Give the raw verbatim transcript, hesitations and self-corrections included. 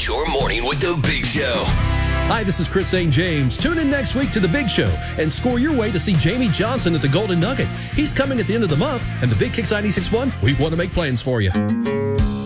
your morning with The Big Show. Hi, this is Chris Saint James. Tune in next week to The Big Show and score your way to see Jamie Johnson at the Golden Nugget. He's coming at the end of the month, and the Big Kicks ninety-six point one, we want to make plans for you.